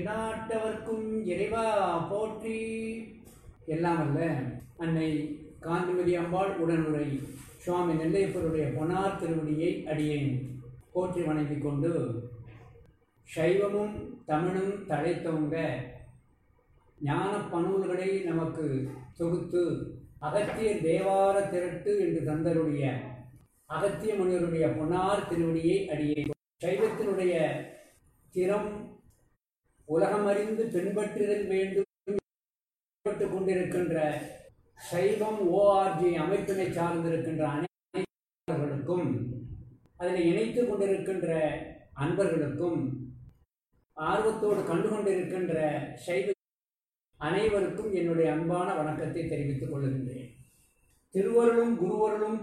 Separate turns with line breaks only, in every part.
எந்நாட்டவர்க்கும் இறைவா போற்றி. எல்லாம் அல்ல அன்னை காந்திமதி அம்பாள் உடனுரை சுவாமி நெல்லையப்பருடைய பொன்னார் திருவடியை அடியேன் போற்றி வணங்கிக் கொண்டு, சைவமும் தமிழும் தழைத்தோங்க ஞான பனூல்களை நமக்கு தொகுத்து அகத்திய தேவார திரட்டு என்று தந்தருடைய அகத்திய முனிவருடைய பொன்னார் திருவடியை அடியேன். சைவத்தினுடைய திறம் உலகமறிந்து பின்பற்றுதல் வேண்டும் கொண்டிருக்கின்ற சைவம் ORG அமைப்பினை சார்ந்திருக்கின்ற அனைவர்களுக்கும், அதில் இணைத்துக் கொண்டிருக்கின்ற அன்பர்களுக்கும், ஆர்வத்தோடு கண்டுகொண்டிருக்கின்ற சைவ அனைவருக்கும் என்னுடைய அன்பான வணக்கத்தை தெரிவித்துக் கொள்கின்றேன். திருவருளும் குருவருளும்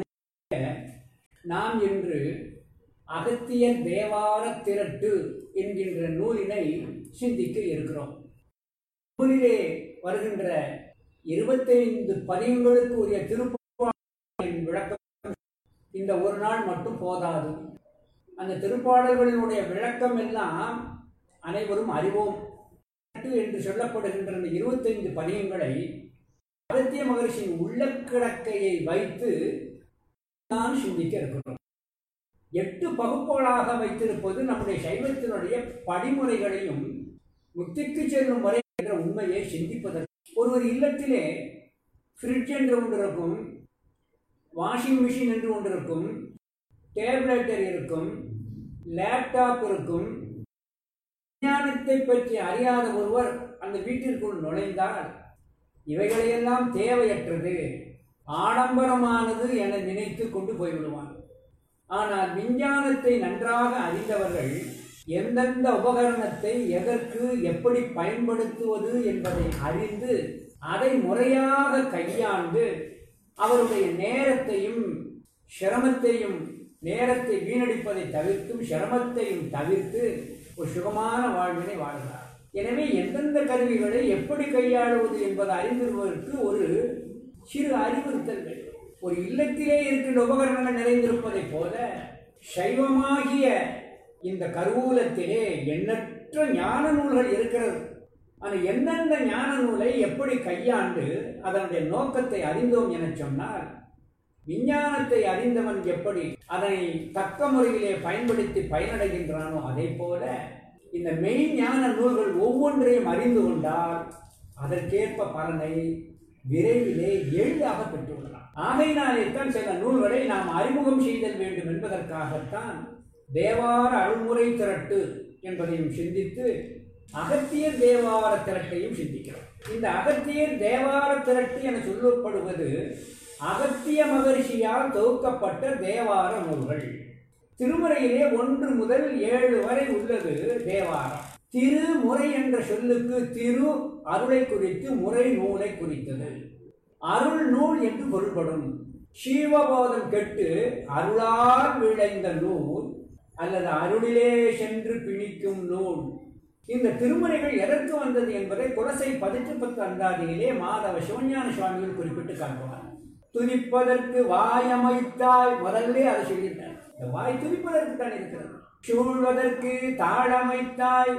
நாம் இன்று அகத்தியர் தேவார திரட்டு என்கின்ற நூலினை சிந்திக்க இருக்கிறோம். நூலிலே வருகின்ற 25 பதிகங்களுக்கு உரிய திருப்பாடலின் விளக்கம் இந்த ஒரு நாள் மட்டும் போதாது. அந்த திருப்பாடல்களினுடைய விளக்கம் எல்லாம் அனைவரும் அறிவோம் என்று சொல்லப்படுகின்ற 25 பதிகங்களை அகத்திய மகரிஷியின் உள்ளக்கிடக்கையை வைத்து நான் சிந்திக்க இருக்கிறோம். 8 பகுப்புகளாக வைத்திருப்பது நம்முடைய சைவத்தினுடைய படிமுறைகளையும் முக்திக்கு செல்லும் வரை என்ற உண்மையை சிந்திப்பதற்கு. ஒருவர் இல்லத்திலே ஃப்ரிட்ஜ் என்று ஒன்று இருக்கும், வாஷிங் மிஷின் என்று ஒன்று இருக்கும், டேப்லெட்டர் இருக்கும், லேப்டாப் இருக்கும். விஞ்ஞானத்தை பற்றி அறியாத ஒருவர் அந்த வீட்டிற்குள் நுழைந்தால் இவைகளையெல்லாம் தேவையற்றது, ஆடம்பரமானது என நினைத்து கொண்டு போய்விடுவார். ஆனால் விஞ்ஞானத்தை நன்றாக அறிந்தவர்கள் எந்தெந்த உபகரணத்தை எதற்கு எப்படி பயன்படுத்துவது என்பதை அறிந்து அதை முறையாக கையாண்டு அவருடைய நேரத்தையும் சிரமத்தையும், நேரத்தை வீணடிப்பதை தவிர்த்தும் சிரமத்தையும் தவிர்த்து ஒரு சுகமான வாழ்வினை வாழ்கிறார். எனவே எந்தெந்த கருவிகளை எப்படி கையாளுவது என்பதை அறிந்துவதற்கு ஒரு சிறு அறிவுறுத்தல்கள். ஒரு இல்லத்திலே இருக்கின்ற உபகரணங்கள் நிறைந்திருப்பதை போல சைவமாகிய இந்த கருவூலத்திலே எண்ணற்ற ஞான நூல்கள் இருக்கிறது. ஆனால் எந்தெந்த ஞான நூலை எப்படி கையாண்டு அதனுடைய நோக்கத்தை அறிந்தோம் என சொன்னால், விஞ்ஞானத்தை அறிந்தவன் எப்படி அதனை தக்க முறையிலே பயன்படுத்தி பயனடைகின்றானோ அதே போல இந்த மெய்ஞான நூல்கள் ஒவ்வொன்றையும் அறிந்து கொண்டால் அதற்கேற்ப பலனை விரைவிலே எளிதாக பெற்றுள்ளலாம். ஆகையினாலே தான் சில நூல்களை நாம் அறிமுகம் செய்தல் வேண்டும் என்பதற்காகத்தான் தேவார அருள்முறை திரட்டு என்பதையும் சிந்தித்து அகத்தியர் தேவார திரட்டையும் சிந்திக்கிறோம். இந்த அகத்தியர் தேவார திரட்டு என சொல்லப்படுவது அகத்திய மகரிஷியால் தொகுக்கப்பட்ட தேவார நூல்கள். திருமுறையிலே 1 முதல் 7 வரை உள்ளது தேவாரம். திருமுறை என்ற சொல்லுக்கு திரு அருளை குறித்து, முறை நூலை குறித்தது. அருள் நூல் என்று பொருள்படும். சீவபோதம் கெட்டு அருளால் விளைந்த நூல் அல்லது அருளிலே சென்று பிணிக்கும் நூல். இந்த திருமுறைகள் எதற்கு வந்தது என்பதை குலசை 18 அந்தாதியிலே மாதவ சிவஞான சுவாமிகள் குறிப்பிட்டு காட்டுவார். துதிப்பதற்கு வாயமைத்தாய், முதல்ல அதை சொல்லிட்டார். இந்த வாய் துதிப்பதற்கு தான் இருக்கிறது. சூழ்வதற்கு தாழமைத்தாய்,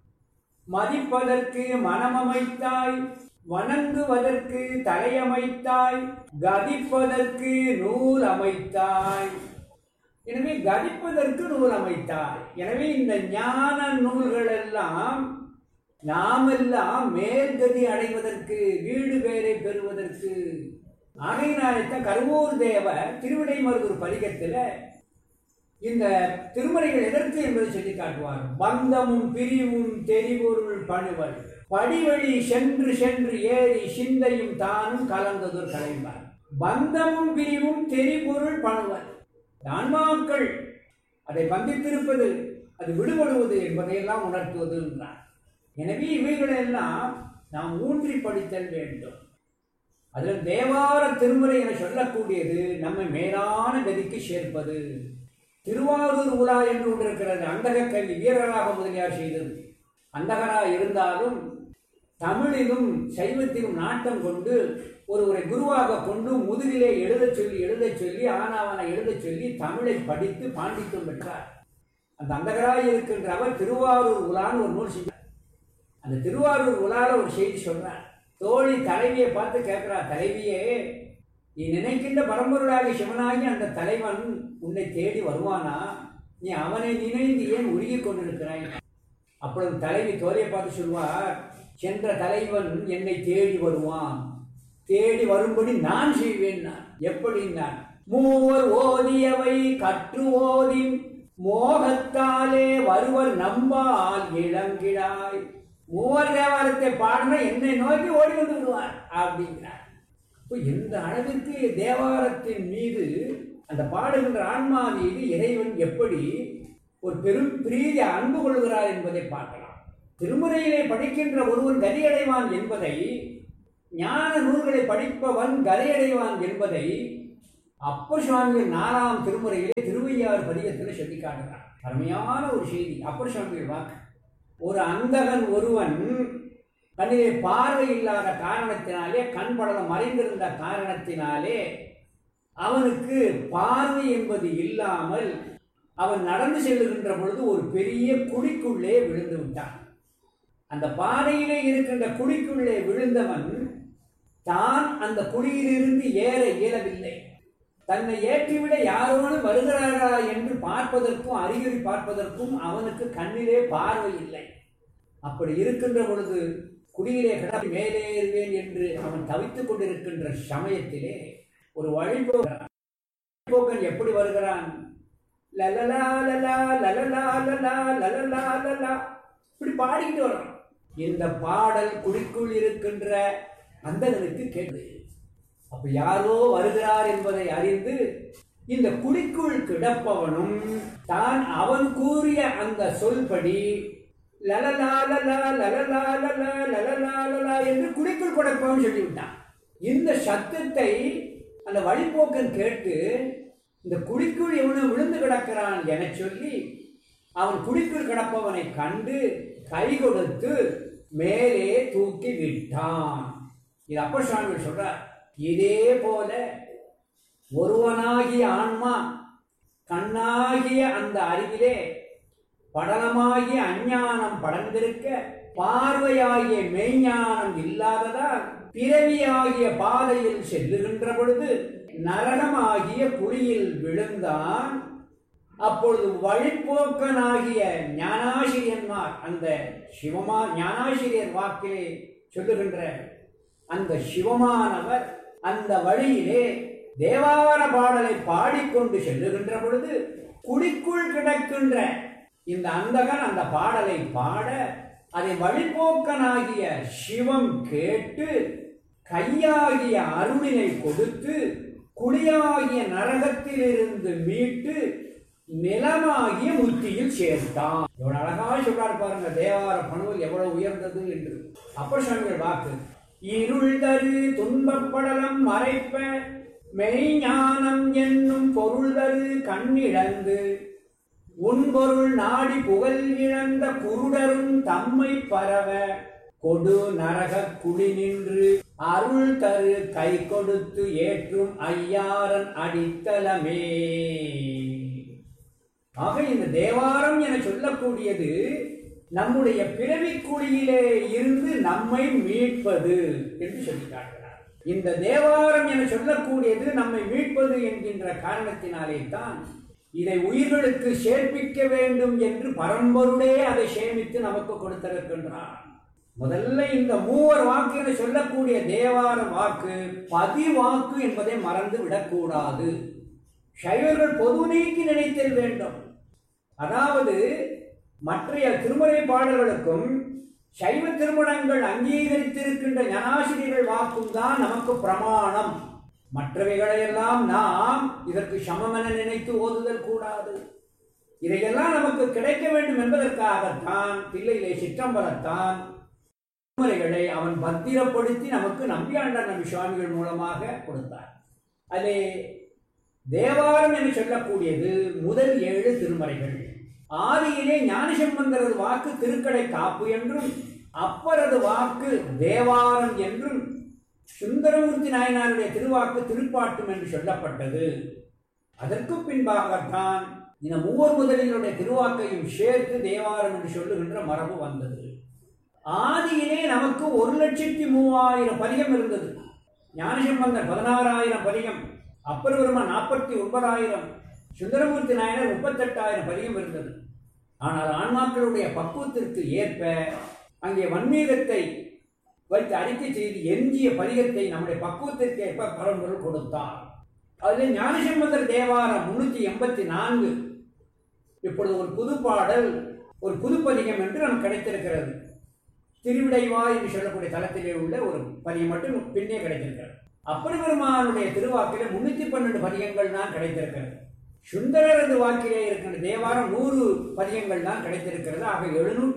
மதிப்பதற்கு மனமமைத்தாய், வணங்குவதற்கு தலையமைத்தாய், கதிப்பதற்கு நூல் அமைத்தாய். எனவே கதிப்பதற்கு நூல் அமைத்தாய். எனவே இந்த ஞான நூல்கள் எல்லாம் நாமெல்லாம் மேல்கதி அடைவதற்கு, வீடு பேரை பெறுவதற்கு. ஆகையினால்தான் கருவூர் தேவர் திருவிடைமருதூர் பதிகத்தில் இந்த திருமுறைகள் எதற்கு என்பதை சொல்லி காட்டுவார். பந்தமும் பிரிவும் தெரிபொருள் பணுவல், படிவழி சென்று சென்று ஏறி சிந்தையும் தானும் கலந்ததொரு கலைவார். பந்தமும் பிரிவும் தெரிபொருள் பணுவல், ஆன்மாக்கள் அதை பந்தித்திருப்பது, அது விடுபடுவது என்பதையெல்லாம் உணர்த்துவது என்றார். எனவே இவைகளெல்லாம் நாம் ஊன்றி படித்தல் வேண்டும். அதில் தேவார திருமுறை என சொல்லக்கூடியது நம்மை மேலான கதிக்கு சேர்ப்பது. திருவாரூர் உலா என்று ஒன்று இருக்கிறது. அந்தக கல்வி வீரராக முதலியார் செய்தது. அந்தகராக இருந்தாலும் தமிழிலும் சைவத்திலும் நாட்டம் கொண்டு ஒருவரை குருவாக கொண்டு முதுகிலே எழுதச் சொல்லி ஆனாவன எழுதச் சொல்லி தமிழை படித்து பாண்டித்தும் பெற்றார். அந்த அந்தகராக இருக்கின்ற அவர் திருவாரூர் உலான்னு ஒரு நூல் செய்தார். அந்த திருவாரூர் உலால ஒரு செய்தி சொல்றார். தோழி தலைவியை பார்த்து கேட்கிறா, தலைவியே, நீ நினைக்கின்ற பரம்பொருளாகி சிவனாகி அந்த தலைவன் உன்னை தேடி வருவானா? நீ அவனை நினைந்து ஏன் உருகி கொண்டிருக்கிறாய்? அப்பொழுது தலைவி தோழியை பார்த்து சொல்வார், சென்ற தலைவன் என்னை தேடி வருவான், தேடி வரும்படி நான் செய்வேன். எப்படின்னா, மூவர் ஓதியவை கற்று ஓதி மோகத்தாலே வருவர் நம்பால் இளங்கிழாய். மூவர் தேவாரத்தை பாடின என்னை நோக்கி ஓடி வந்து விடுவார் அப்படிங்கிறார். இப்போ எந்த அளவிற்கு தேவாரத்தின் மீது, அந்த பாடுகின்ற ஆன்மா மீது இறைவன் எப்படி ஒரு பெரும் பிரீதி அன்பு கொள்கிறார் என்பதை பார்க்கலாம். திருமுறையிலே படிக்கின்ற ஒருவன் கதியடைவான் என்பதை, ஞான நூல்களை படிப்பவன் கதையடைவான் என்பதை அப்பர் சுவாமிகள் 4ஆம் திருமுறையிலே திருவையாறு பதிகத்தில் சொல்லி காட்டுகிறார். அருமையான ஒரு செய்தி அப்பர் சுவாமிகள் வாக்கு. ஒரு அந்தகன் ஒருவன் கண்ணிலே பார்வை இல்லாத காரணத்தினாலே, கண் படலம் மறைந்திருந்த காரணத்தினாலே அவனுக்கு பார்வை என்பது இல்லாமல் அவன் நடந்து செல்லுகின்ற பொழுது ஒரு பெரிய குழிக்குள்ளே விழுந்து விட்டான். அந்த பாறையிலே இருக்கின்ற குழிக்குள்ளே விழுந்தவன் தான் அந்த குழியிலிருந்து ஏற இயலவில்லை. தன்னை ஏற்றிவிட யாரோடு வருகிறாரா என்று பார்ப்பதற்கும் அறிகுறி பார்ப்பதற்கும் அவனுக்கு கண்ணிலே பார்வை இல்லை. அப்படி இருக்கின்ற பொழுது குடியிலே கிடப்பி மேலே ஏறுவேன் என்று அவன் தவித்துக் கொண்டிருக்கின்ற சமயத்திலே ஒரு வழிபோக்கன் எப்படி வருகிறான்? லலலா லலா லலலா லலா லலலா லலா இப்படி பாடிக்கிட்டு வர்றான். இந்த பாடல் குடிக்குள் இருக்கின்ற அந்தகனுக்கு கேட்குது. அப்ப யாரோ வருகிறார் என்பதை அறிந்து இந்த குடிக்குள் கிடப்பவனும் தான் அவன் கூறிய அந்த சொல்படி லலலா லலா லலலா லலா லலலா லலா என்று குடிக்குள் கிடப்பவன் சொல்லிவிட்டான். இந்த சத்தத்தை அந்த வழிபோக்கன் கேட்டு இந்த குடிக்குள் எவனும் விழுந்து கிடக்கிறான் என சொல்லி அவன் குடிக்குள் கிடப்பவனை கண்டு கை கொடுத்து மேலே தூக்கி விட்டான். இது அப்பர் சுவாமிகள் சொல்றார். இதே போல ஒருவனாகிய ஆன்மா கண்ணாகிய அந்த அறிவிலே படலமாகிய அஞ்ஞானம் படர்ந்திருக்க, பார்வையாகிய மெய்ஞானம் இல்லாததால் பிறவியாகிய பாதையில் செல்லுகின்ற பொழுது நரகமாகிய குழியில் விழுந்தான். அப்பொழுது வழிபோக்கனாகிய ஞானாசிரியன்மார், அந்த ஞானாசிரியர் வாக்கிலே சொல்லுகின்ற அந்த சிவமானவர் அந்த வழியிலே தேவார பாடலை பாடிக்கொண்டு செல்லுகின்ற பொழுது குடிக்குள் கிடக்கின்ற இந்த அந்தகன் அந்த பாடலை பாட அதை வழிபோக்கனாகிய சிவம் கேட்டு கையாகிய அருளினை கொடுத்து குடியாகிய நரகத்திலிருந்து மீட்டு நிலமாகிய முத்தியில் சேர்த்தான். எவ்வளவு அழகாக சொல்றாரு பாருங்க, தேவார பணுவல் எவ்வளவு உயர்ந்தது என்று. அப்பர் சுவாமிகள் வாக்கு. இருள் தரு துன்பப்படலம் மறைப்ப மெய்ஞானம் என்னும் பொருள் தரு கண்ணிழந்து உன்பொருள் நாடி புகழ் இழந்த குருடரும் தம்மை பரவ கொடு நரக குடி நின்று அருள் தரு கை கொடுத்து ஏற்றும் ஐயாரன் அடித்தலமே. ஆக இந்த தேவாரம் என சொல்லக்கூடியது நம்முடைய பிறவிக்குழியிலே இருந்து நம்மை மீட்பது என்று சொல்லி காட்டுகிறார். இந்த தேவாரம் என சொல்லக்கூடியது நம்மை மீட்பது என்கின்ற காரணத்தினாலே தான் இதை உயிர்களுக்கு சேர்ப்பிக்க வேண்டும் என்று பரம்பொருளே அதை சேமித்து நமக்கு கொடுத்திருக்கின்றார். முதல்ல இந்த மூவர் வாக்கு என சொல்லக்கூடிய தேவார வாக்கு பதிவாக்கு என்பதை மறந்து விடக்கூடாது. சைவர்கள் பொது நீக்கி நினைத்தல் வேண்டும். அதாவது மற்றைய திருமுறை பாடல்களுக்கும் சைவ திருமணங்கள் அங்கீகரித்திருக்கின்ற ஞானாசிரியர்கள் வாக்கும் தான் நமக்கு பிரமாணம். மற்றவைகளையெல்லாம் நாம் இதற்கு சமமென நினைத்து ஓதுதல் கூடாது. இதையெல்லாம் நமக்கு கிடைக்க வேண்டும் என்பதற்காகத்தான் தில்லையிலே சிற்றம்பலத்தான் திருமுறைகளை அவன் பத்திரப்படுத்தி நமக்கு நம்பியாண்டார் நம்பி சுவாமிகள் மூலமாக கொடுத்தார். அதே தேவாரம் என்று சொல்லக்கூடியது முதல் 7 திருமுறைகள். ஆதியிலே ஞானசம்பந்தரது வாக்கு திருக்கடை காப்பு என்றும் அப்பரது வாக்கு தேவாரம் என்றும் சுந்தரமூர்த்தி நாயனாருடைய திருவாக்கு திருப்பாட்டும் என்று சொல்லப்பட்டது. அதற்கு பின்பாகத்தான் இந்த மூவர் முதலிகளுடைய திருவாக்கையும் சேர்த்து தேவாரம் என்று சொல்லுகின்ற மரபு வந்தது. ஆதியிலே நமக்கு 1,03,000 பதிகம் இருந்தது. ஞானசம்பந்தர் 16,000 பதிகம், அப்பர் பெருமான் 49,000, சுந்தரமூர்த்தி நாயனர் 38,000 பதிகம் இருந்தது. ஆனால் ஆன்மாக்களுடைய பக்குவத்திற்கு ஏற்ப அங்கே வன்மீகத்தை வைத்து அறிக்கை செய்து எஞ்சிய பதிகத்தை நம்முடைய பக்குவத்திற்கு ஏற்ப பரம்பொருள் கொடுத்தார். அதில் ஞானசம்பந்தர் தேவாரம் 384 இப்பொழுது ஒரு புது பாடல், ஒரு புது பதிகம் என்று நமக்கு கிடைத்திருக்கிறது. திருவிடைவா என்று சொல்லக்கூடிய தளத்திலே உள்ள ஒரு பதியம் மட்டும் பின்னே கிடைத்திருக்கிறது. அப்பர் பெருமானுடைய திருவாக்கிலே 312 பதிகங்கள் தான் கிடைத்திருக்கிறது. சுந்தரரது வாக்கிலே இருக்கின்ற தேவாரம் 100 பதிகங்கள் தான் கிடைத்திருக்கிறது. ஆக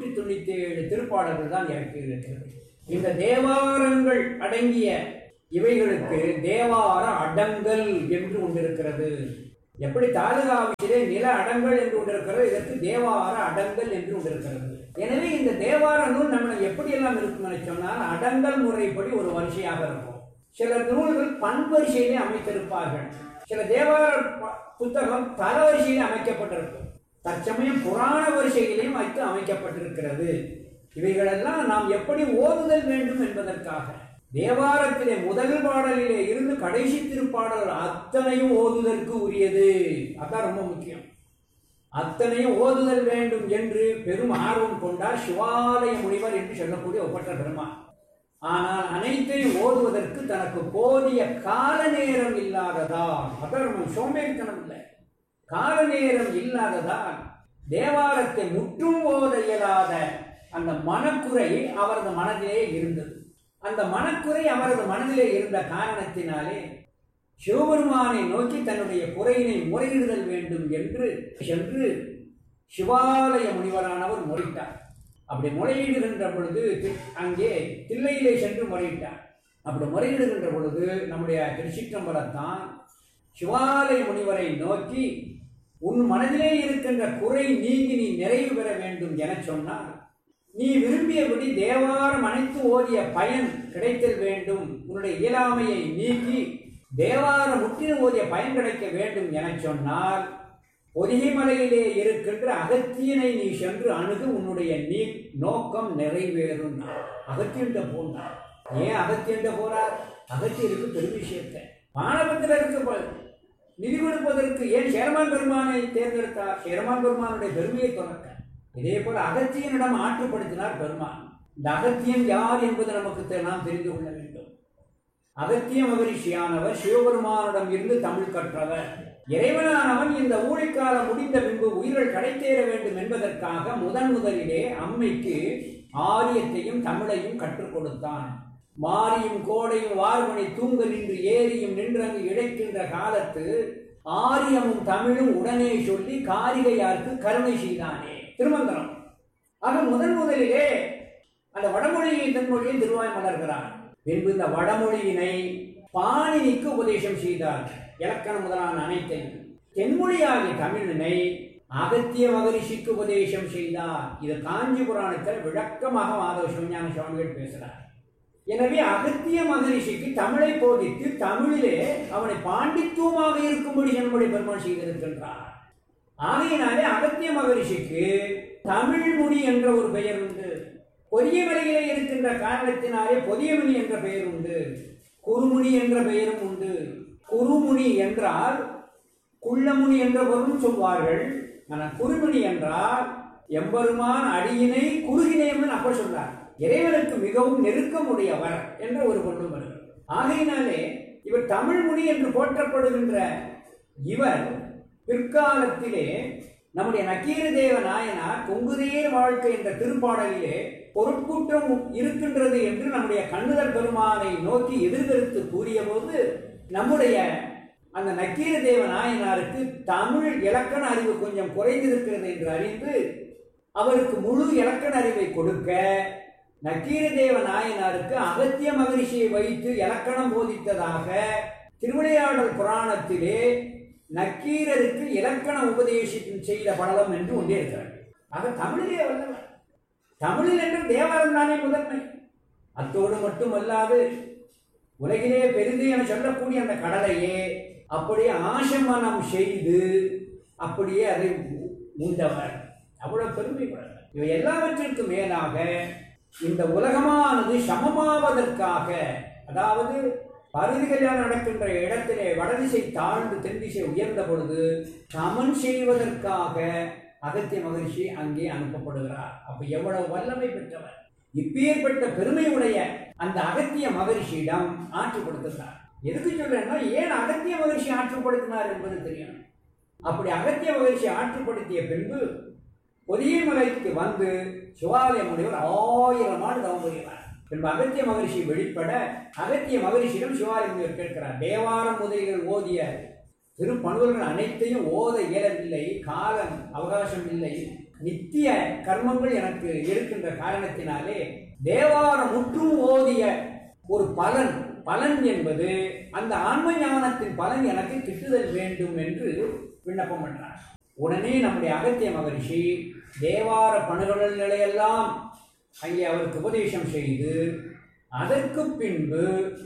797 திருப்பாடல்கள் தான் இறக்கியிருக்கிறது. இந்த தேவாரங்கள் அடங்கிய இவைகளுக்கு தேவார அடங்கல் என்று ஒன்றிருக்கிறது. எப்படி தாலுகா ஆபீஸிலே நில அடங்கல் என்று ஒன்றிருக்கிறது, இதற்கு தேவார அடங்கல் என்று ஒன்றிருக்கிறது. எனவே இந்த தேவார நூல் நம்மளை எப்படியெல்லாம் இருக்கும் சொன்னால் அடங்கல் முறைப்படி ஒரு வரிசையாக இருக்கும். சில நூல்கள் பண்வரிசையிலே அமைத்திருப்பார்கள். சில தேவார புத்தகம் தர வரிசையிலே அமைக்கப்பட்டிருக்கும். தற்சமயம் புராண வரிசையிலையும் வைத்து அமைக்கப்பட்டிருக்கிறது. இவைகளெல்லாம் நாம் எப்படி ஓதுதல் வேண்டும் என்பதற்காக தேவாரத்திலே முதல் பாடலிலே இருந்து கடைசி திருப்பாடல் அத்தனையும் ஓதுதற்கு உரியது. அதான் ரொம்ப முக்கியம். அத்தனையும் ஓதுதல் வேண்டும் என்று பெரும் ஆர்வம் கொண்டார் சிவாலய முனிவர் என்று சொல்லக்கூடிய ஒப்பற்ற பெருமான். ஆனால் அனைத்தையும் ஓதுவதற்கு தனக்கு போதிய கால நேரம் இல்லாததால், அதான் சோம்பேறித்தனம் இல்லை, கால நேரம் இல்லாததால் தேவாரத்தை முற்றும் ஓத இயலாத அந்த மனக்குறை அவரது மனதிலே இருந்தது. அந்த மனக்குறை அவரது மனதிலே இருந்த காரணத்தினாலே சிவபெருமானை நோக்கி தன்னுடைய குறையினை முறையிடுதல் வேண்டும் என்று சென்று சிவாலய முனிவரானவர் முறையிட்டார். அப்படி முறையிடுகின்ற பொழுது அங்கே தில்லையிலே சென்று முறையிட்டார். அப்படி முறையிடுகின்ற பொழுது நம்முடைய திருச்சிற்றம்பலத்தான் சிவாலய முனிவரை நோக்கி உன் மனதிலே இருக்கின்ற குறை நீங்கி நீ நிறைவு பெற வேண்டும் என சொன்னார். நீ விரும்பியபடி தேவாரம் அனைத்து ஓதிய பயன் கிடைத்தல் வேண்டும், உன்னுடைய இயலாமையை நீக்கி தேவாரம் முற்றிலும் ஓதிய பயன் கிடைக்க வேண்டும் என சொன்னால் பொதிகை மலையிலே இருக்கின்ற அகத்தியனை நீ சென்று அணுகு, உன்னுடைய நீ நோக்கம் நிறைவேறும். அகத்தியன்ட்ட போனார். ஏன் அகத்தியன்ட்ட போறார்? அகத்தியருக்கு பெரும் விஷயத்தை மாணவத்திற்கு நிதி கொடுப்பதற்கு ஏன் சேரமான் பெருமானை தேர்ந்தெடுத்தார்? சேரமான் பெருமானுடைய பெருமையை தொடக்க. இதே போல அகத்தியனிடம் ஆற்றுப்படுத்தினார் பெருமான். இந்த அகத்தியன் யார் என்பது நமக்கு நாம் தெரிந்து கொள்ள வேண்டும். அகத்திய மகரிஷியானவர் சிவபெருமானிடம் இருந்து தமிழ் கற்றவர். இறைவனானவன் இந்த ஊழிக்காலம் முடிந்த பின்பு உயிர்கள் கடைத்தேற வேண்டும் என்பதற்காக முதலிலே அம்மைக்கு ஆரியத்தையும் தமிழையும் கற்றுக் கொடுத்தான். மாரியும் கோடையும் வார்மனை தூங்க நின்று ஏரியும் நின்றங்கு இழைக்கின்ற காலத்து ஆரியமும் தமிழும் உடனே சொல்லி காரிகையாருக்கு கருணை செய்தானே. திருமந்திரம். ஆக முதலிலே அந்த வடமொழியை தென்மொழியை திருவாய் மலர்கிறார். பின்பு இந்த வடமொழியினை பாணினிக்கு உபதேசம் செய்தார், இலக்கணம் முதலான அனைத்தையும். தென்மொழியாகிய தமிழினை அகத்திய மகரிஷிக்கு உபதேசம் செய்தார். இது காஞ்சி புராணத்தில் விளக்கமாக மாதவ சிவஞான சுவாமிகள் பேசுகிறார். எனவே அகத்திய மகரிஷிக்கு தமிழை போதித்து தமிழிலே அவனை பாண்டித்துவமாக இருக்கும்படி நம்முடைய பெருமான் செய்திருக்கின்றார். ஆகையினாலே அகத்திய மகரிஷிக்கு தமிழ் முனி என்ற ஒரு பெயர் உண்டு. பொதியமலையிலே இருக்கின்ற காரணத்தினாலே பொதியமுனி என்ற பெயர் உண்டு. குருமுனி என்ற பெயரும் உண்டு. குருமுனி என்றால் குள்ளமுனி என்ற பொருளும் சொல்வார்கள். ஆனால் குருமுனி என்றால் எம்பெருமான் அடியினை குறுகினேமன் அப்படி சொல்றார். இறைவனுக்கு மிகவும் நெருக்கமுடையவர் என்ற ஒரு பொருள் வருகிறது. ஆகையினாலே இவர் தமிழ் முனி என்று போற்றப்படுகின்ற இவர் பிற்காலத்திலே நம்முடைய நக்கீரதேவ நாயனார் கொங்குதேர் வாழ்க்கை என்ற திருப்பாடலிலே பொருட்கூற்றம் இருக்கின்றது என்று நம்முடைய கண்ணுதல் பெருமானை நோக்கி எதிர்கருத்து கூறிய போது நம்முடைய அந்த நக்கீரதேவ நாயனாருக்கு தமிழ் இலக்கண அறிவு கொஞ்சம் குறைந்திருக்கிறது என்று அறிந்து அவருக்கு முழு இலக்கண அறிவை கொடுக்க நக்கீரதேவ நாயனாருக்கு அகத்திய மகரிஷியை வைத்து இலக்கணம் போதித்ததாக திருவிளையாடல் புராணத்திலே நக்கீரருக்கு இலக்கண உபதேசம் செய்த படலம் என்று ஒன்றே இருக்கிறார். ஆக தமிழிலே வல்லவர். தமிழில் என்று தேவாரம் தானே முதன்மை. அத்தோடு மட்டுமல்லாது உலகிலே பெரிது என சொல்லக்கூடிய அந்த கடலையே அப்படியே ஆசமனம் செய்து அப்படியே அதை உண்டவர். அவ்வளவு பெருமைப்படுறார். இவை எல்லாவற்றிற்கு மேலாக இந்த உலகமானது சமமாவதற்காக, அதாவது பருதி கல்யாணம் நடக்கின்ற இடத்திலே வடதிசை தாழ்ந்து தென்திசை உயர்ந்த பொழுது சமன் செய்வதற்காக அகத்திய மகரிஷி அங்கே அனுப்பப்படுகிறார். அப்ப எவ்வளவு வல்லமை பெற்றவர்! இப்பேற்பட்ட பெருமையுடைய அந்த அகத்திய மகரிஷியிடம் ஆற்றுப்படுத்துகிறார். எதுக்கு சொல்றேன்னா, ஏன் அகத்திய மகரிஷி ஆற்றுப்படுத்தினார் என்பது தெரியணும். அப்படி அகத்திய மகரிஷி ஆற்றுப்படுத்திய பின்பு பொதிகை மலைக்கு வந்து சிவாலய முனிவர் 1000 ஆண்டு தவம் புரிகிறார். பின்பு அகத்திய மகரிஷி வெளிப்பட அகத்திய மகரிஷியிடம் சிவாலய முனிவர் கேட்கிறார், தேவாரம் முதலிகள் ஓதிய திருப்பணுவல்கள் அனைத்தையும் ஓத இயலவில்லை, காலம் அவகாசம் இல்லை, நித்திய கர்மங்கள் எனக்கு இருக்கின்ற காரணத்தினாலே தேவாரம் முற்றும் ஓதிய ஒரு பலன் என்பது அந்த ஆன்ம ஞானத்தின் பலன் எனக்கு கிட்டுதல் வேண்டும் என்று விண்ணப்பம் பண்றார். உடனே நம்முடைய அகத்திய மகரிஷி தேவார பணுகளையெல்லாம் அங்கே அவருக்கு உபதேசம் செய்து அதற்கு பின்பு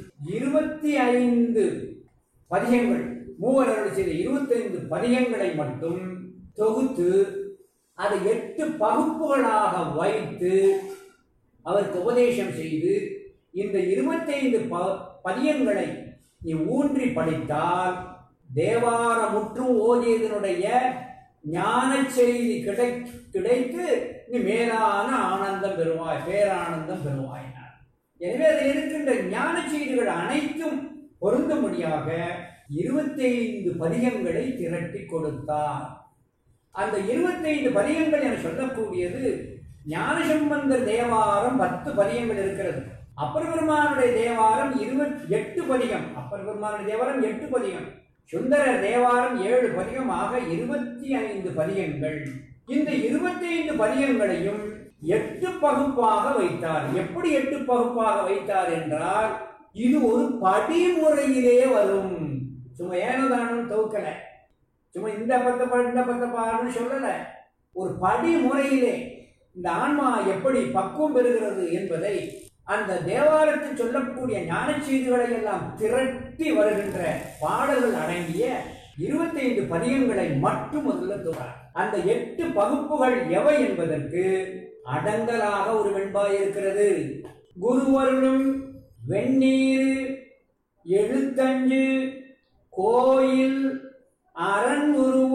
25 பதிகங்கள், மூவர்கள் செய்த 25 பதிகங்களை மட்டும் தொகுத்து அதை 8 பகுப்புகளாக வைத்து அவருக்கு உபதேசம் செய்து, இந்த 25 பதியங்களை நீ ஊன்றி படித்தால் தேவார முற்றும் ஓதியதனுடைய ஞான செய்தி கிடைத்து நீ மேலான ஆனந்தம் பெறுவாய், பேரானந்தம் பெறுவாயினார். எனவே அதில் இருக்கின்ற ஞான செய்திகள் அனைத்தும் பொருந்தும்படியாக 25 பதிகங்களை திரட்டி கொடுத்தார். அந்த 25 பதிகங்கள் என சொல்லக்கூடியது ஞானசம்பந்தர் தேவாரம் 10 பதிகங்கள் இருக்கிறது. அப்பர் பெருமானுடைய தேவாரம் 28 பதிகம், அப்பர் பெருமானுடைய தேவாரம் 8 பதிகம், சுந்தரர் தேவாரம் 7 பதிகம், ஆக 25 பதிகங்கள். இந்த 25 பதிகங்களையும் 8 பகுப்பாக வைத்தார். எப்படி 8 பகுப்பாக வைத்தார் என்றால், இது ஒரு படிமுறையிலே வரும். சும்மா ஏனோதானும் தொகுக்கல, சும்மா இந்த பத்த பாருன்னு சொல்லல. ஒரு படிமுறையிலே இந்த ஆன்மா எப்படி பக்குவம் பெறுகிறது என்பதை அந்த தேவாரத்தில் சொல்லக்கூடிய ஞான செய்திகளை எல்லாம் திரட்டி வருகின்ற பாடல்கள் அடங்கிய 25 பதிகங்களை மட்டும் முதல்ல தொகுத்தார். அந்த 8 பகுப்புகள் எவை என்பதற்கு அடங்கலாக ஒரு வெண்பாய் இருக்கிறது. குருவருளும் வெந்நீர் எழுத்தஞ்சு கோயில் அரண்